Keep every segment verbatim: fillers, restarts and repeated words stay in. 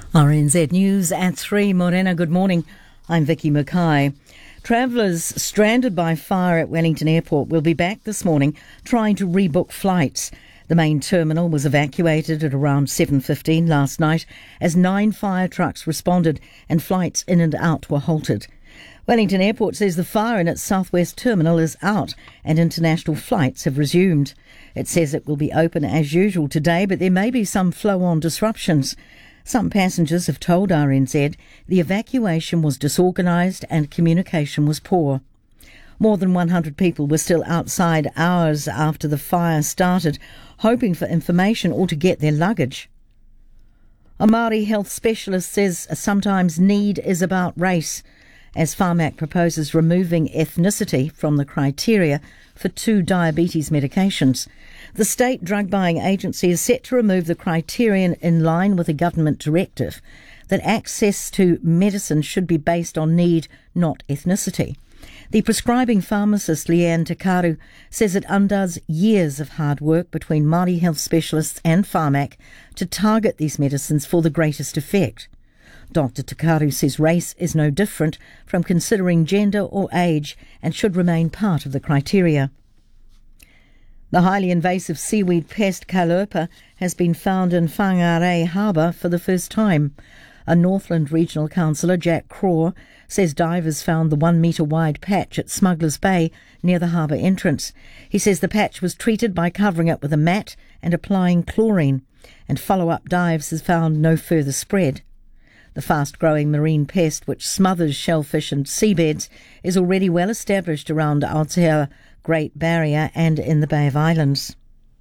R N Z News at three. Morena, good morning. I'm Vicky Mackay. Travellers stranded by fire at Wellington Airport will be back this morning trying to rebook flights. The main terminal was evacuated at around seven fifteen last night as nine fire trucks responded and flights in and out were halted. Wellington Airport says the fire in its southwest terminal is out and international flights have resumed. It says it will be open as usual today, but there may be some flow-on disruptions. Some passengers have told R N Z the evacuation was disorganised and communication was poor. More than one hundred people were still outside hours after the fire started, hoping for information or to get their luggage. A Māori health specialist says sometimes need is about race, as Pharmac proposes removing ethnicity from the criteria for two diabetes medications. The state drug buying agency is set to remove the criterion in line with a government directive that access to medicine should be based on need, not ethnicity. The prescribing pharmacist Leanne Takaru says it undoes years of hard work between Māori health specialists and Pharmac to target these medicines for the greatest effect. Doctor Takaru says race is no different from considering gender or age and should remain part of the criteria. The highly invasive seaweed pest Calopa has been found in Whangarei Harbour for the first time. A Northland Regional Councillor, Jack Craw, says divers found the one metre wide patch at Smugglers Bay near the harbour entrance. He says the patch was treated by covering it with a mat and applying chlorine, and follow-up dives has found no further spread. The fast-growing marine pest, which smothers shellfish and seabeds, is already well established around Aotearoa Great Barrier and in the Bay of Islands.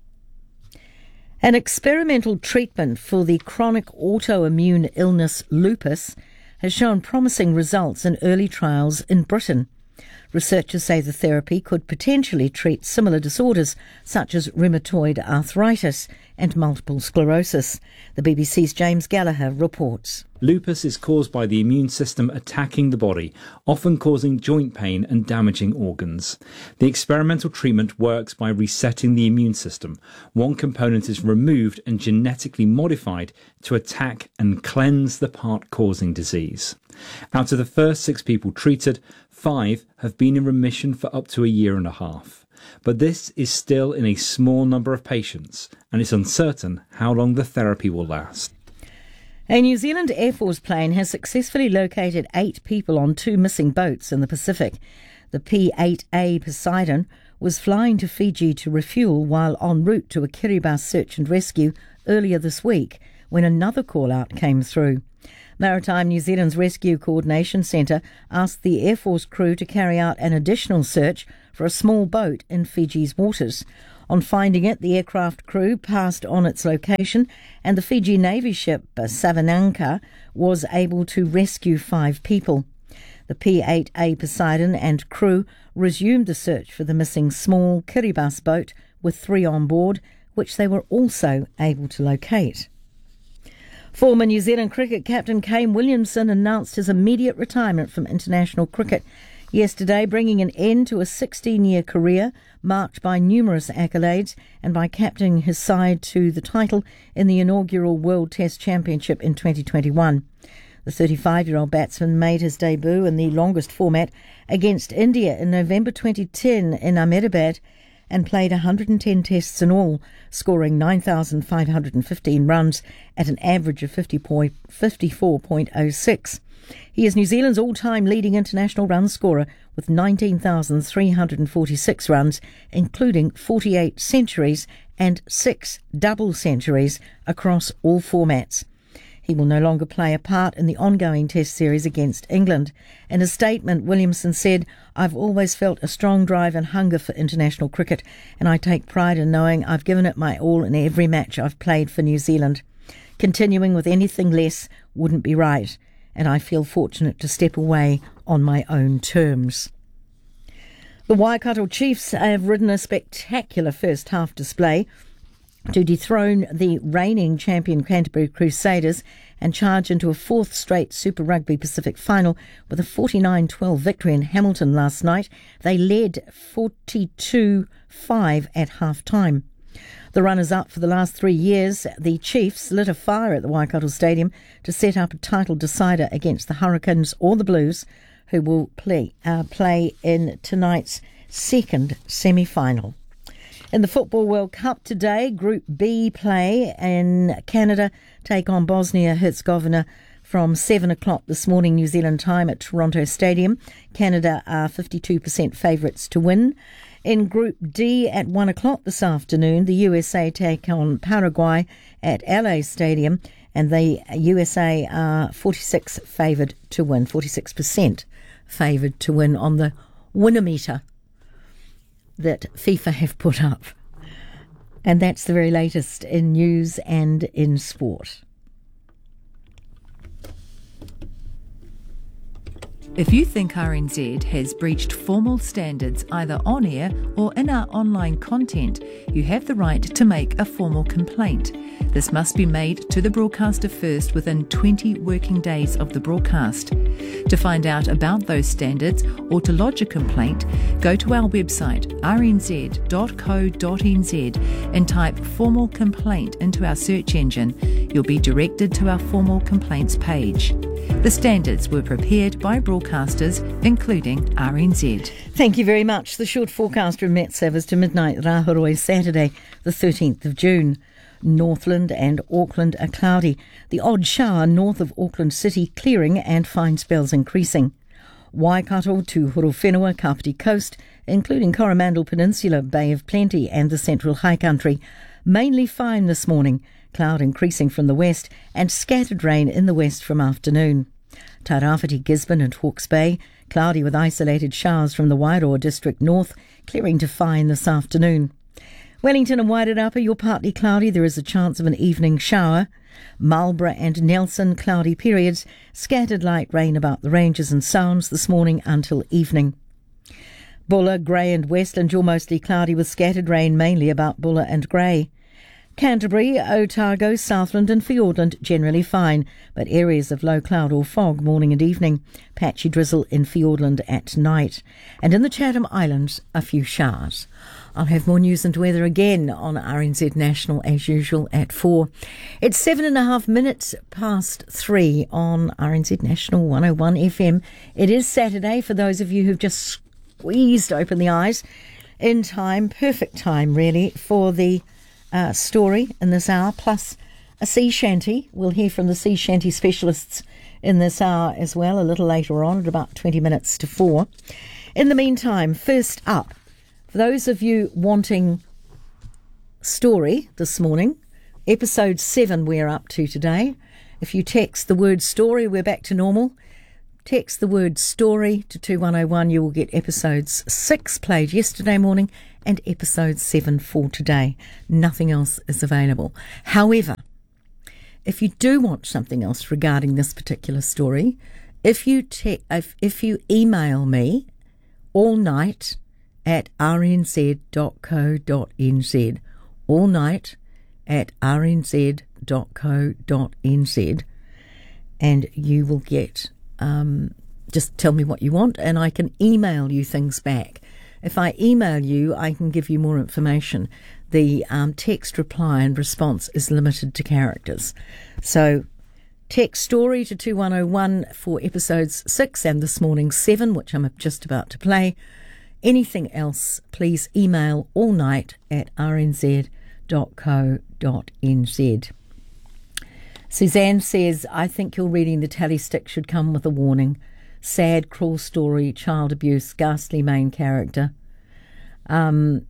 An experimental treatment for the chronic autoimmune illness lupus has shown promising results in early trials in Britain. Researchers say the therapy could potentially treat similar disorders such as rheumatoid arthritis and multiple sclerosis. The B B C's James Gallagher reports. Lupus is caused by the immune system attacking the body, often causing joint pain and damaging organs. The experimental treatment works by resetting the immune system. One component is removed and genetically modified to attack and cleanse the part causing disease. Out of the first six people treated, five have been in remission for up to a year and a half. But this is still in a small number of patients, and it's uncertain how long the therapy will last. A New Zealand Air Force plane has successfully located eight people on two missing boats in the Pacific. The P eight A Poseidon was flying to Fiji to refuel while en route to a Kiribati search and rescue earlier this week when another call-out came through. Maritime New Zealand's Rescue Coordination Centre asked the Air Force crew to carry out an additional search for a small boat in Fiji's waters. On finding it, the aircraft crew passed on its location and the Fiji Navy ship Savananka was able to rescue five people. The P eight A Poseidon and crew resumed the search for the missing small Kiribati boat with three on board, which they were also able to locate. Former New Zealand cricket captain Kane Williamson announced his immediate retirement from international cricket yesterday, bringing an end to a sixteen-year career marked by numerous accolades and by captaining his side to the title in the inaugural World Test Championship in twenty twenty-one. The thirty-five-year-old batsman made his debut in the longest format against India in November twenty ten in Ahmedabad and played one hundred ten tests in all, scoring nine thousand five hundred fifteen runs at an average of fifty-four point oh six. He is New Zealand's all-time leading international run scorer with nineteen thousand three hundred forty-six runs, including forty-eight centuries and six double centuries across all formats. He will no longer play a part in the ongoing Test series against England. In a statement, Williamson said, "I've always felt a strong drive and hunger for international cricket, and I take pride in knowing I've given it my all in every match I've played for New Zealand. Continuing with anything less wouldn't be right, and I feel fortunate to step away on my own terms." The Waikato Chiefs have ridden a spectacular first half display to dethrone the reigning champion Canterbury Crusaders and charge into a fourth straight Super Rugby Pacific final with a forty-nine twelve victory in Hamilton last night. They led forty-two five at half-time. The runners-up for the last three years, the Chiefs, lit a fire at the Waikato Stadium to set up a title decider against the Hurricanes or the Blues, who will play, uh, play in tonight's second semi-final. In the Football World Cup today, Group B play in Canada take on Bosnia-Herzegovina from seven o'clock this morning New Zealand time at Toronto Stadium. Canada are fifty-two percent favourites to win. In Group D at one o'clock this afternoon, the U S A take on Paraguay at L A Stadium, and the U S A are forty-six favoured to win, forty-six percent favoured to win on the Winometer that FIFA have put up. And that's the very latest in news and in sport. If you think R N Z has breached formal standards either on air or in our online content, you have the right to make a formal complaint. This must be made to the broadcaster first within twenty working days of the broadcast. To find out about those standards or to lodge a complaint, go to our website r n z dot co dot n z and type formal complaint into our search engine. You'll be directed to our formal complaints page. The standards were prepared by broadcasters, including R N Z. Thank you very much. The short forecast from Met Savers to midnight Rahoroi, Saturday, the thirteenth of June. Northland and Auckland are cloudy. The odd shower north of Auckland City clearing and fine spells increasing. Waikato to Horowhenua, Kapiti Coast, including Coromandel Peninsula, Bay of Plenty and the Central High Country. Mainly fine this morning. Cloud increasing from the west and scattered rain in the west from afternoon. Tairāwhiti, Gisborne and Hawke's Bay, cloudy with isolated showers from the Wairoa district north, clearing to fine this afternoon. Wellington and Wairarapa, you're partly cloudy. There is a chance of an evening shower. Marlborough and Nelson, cloudy periods. Scattered light rain about the ranges and sounds this morning until evening. Bulla, Grey and Westland, you're mostly cloudy with scattered rain mainly about Bulla and Grey. Canterbury, Otago, Southland and Fiordland generally fine, but areas of low cloud or fog morning and evening. Patchy drizzle in Fiordland at night. And in the Chatham Islands, a few showers. I'll have more news and weather again on R N Z National as usual at four. It's seven and a half minutes past three on R N Z National one oh one F M. It is Saturday for those of you who've just squeezed open the eyes in time, perfect time really, for the Uh, story in this hour, plus a sea shanty. We'll hear from the sea shanty specialists in this hour as well, a little later on at about twenty minutes to four. In the meantime, first up, for those of you wanting story this morning, episode seven we're up to today. If you text the word story, we're back to normal. Text the word story to two one oh one, you will get episodes six played yesterday morning and episode seven for today. Nothing else is available. However, if you do want something else regarding this particular story, if you te- if, if you email me all night at r n z dot co dot n z, all night at r n z dot co dot n z, and you will get Um, just tell me what you want and I can email you things back. If I email you, I can give you more information. The um, text reply and response is limited to characters. So text story to two one oh one for episodes six and this morning's seven, which I'm just about to play. Anything else, please email all night at r n z dot co dot n z. Suzanne says, I think your reading the tally stick should come with a warning. Sad, cruel story, child abuse, ghastly main character. Um,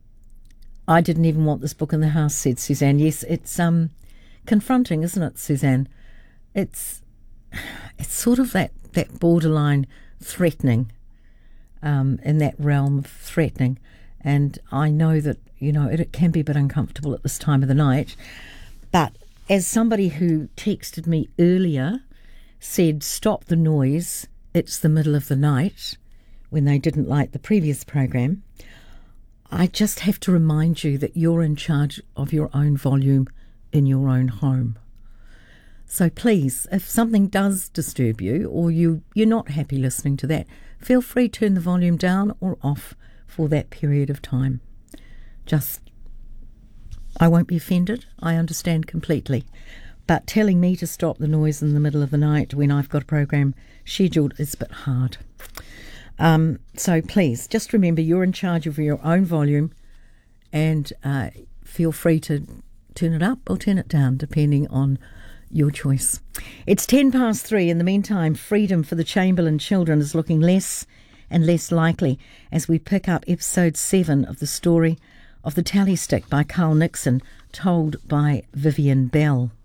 I didn't even want this book in the house, said Suzanne. Yes, it's um, confronting, isn't it, Suzanne? It's it's sort of that, that borderline threatening, um, in that realm of threatening. And I know that, you know, it, it can be a bit uncomfortable at this time of the night, but as somebody who texted me earlier said, stop the noise, it's the middle of the night, when they didn't like the previous program, I just have to remind you that you're in charge of your own volume in your own home. So please, if something does disturb you or you, you're not happy listening to that, feel free to turn the volume down or off for that period of time. Just I won't be offended. I understand completely. But telling me to stop the noise in the middle of the night when I've got a program scheduled is a bit hard. Um, so please, just remember you're in charge of your own volume, and uh, feel free to turn it up or turn it down, depending on your choice. It's ten past three. In the meantime, freedom for the Chamberlain children is looking less and less likely as we pick up episode seven of the story of the Tally Stick by Carl Nixon, told by Vivian Bell.